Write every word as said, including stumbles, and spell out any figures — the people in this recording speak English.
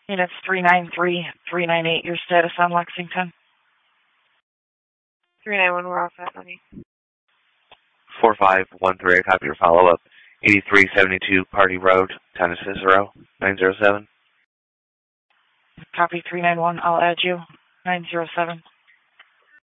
Units three nine three, three nine eight, your status on Lexington. three nine one, we're all set, honey. four five one three, I copy your follow-up. eighty-three seventy-two Party Road, Tennis Cicero, nine zero seven. Copy three nine one, I'll add you, nine zero seven.